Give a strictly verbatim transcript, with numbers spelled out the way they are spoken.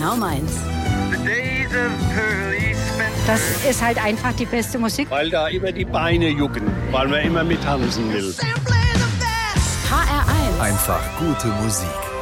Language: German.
genau meins. Das ist halt einfach die beste Musik. Weil da immer die Beine jucken, weil man immer mittanzen will. H R eins. Einfach gute Musik.